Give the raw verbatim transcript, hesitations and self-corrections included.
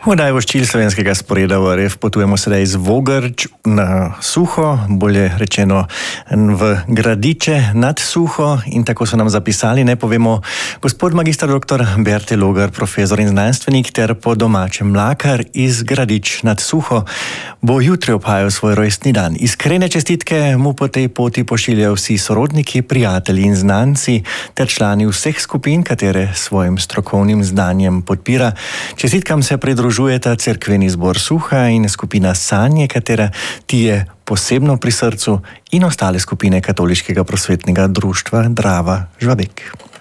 Vodaj voščil slovenskega sporeda V R F potujemo sedaj z Vogrč na Suho, bolje rečeno v Gradiče nad Suho, in tako so nam zapisali, ne povemo, gospod magister doktor Berte Logar, profesor in znanstvenik ter po domačem mlakar iz Gradič nad Suho, bo jutri obhajal svoj rojstni dan. Iskrene čestitke mu po tej poti pošiljajo vsi sorodniki, prijatelji in znanci ter člani vseh skupin, katere svojim strokovnim znanjem podpira. Čestitkam se pridružujeta Cerkveni zbor Suha in skupina Sanje, katera ti je posebno pri srcu, in ostale skupine Katoliškega prosvetnega društva Drava Žvabek.